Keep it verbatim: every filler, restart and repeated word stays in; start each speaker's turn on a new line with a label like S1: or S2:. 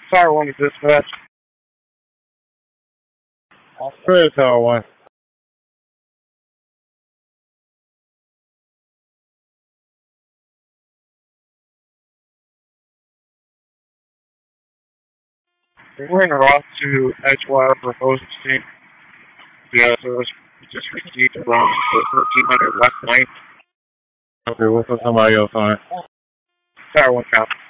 S1: Tower one is dispatch.
S2: Where is Tower one?
S1: We're in a route to Edgewater for hosting. Yeah, so it's just received around thirteen hundred West ninth.
S2: Okay, what's up somebody else on it?
S1: Tower one count.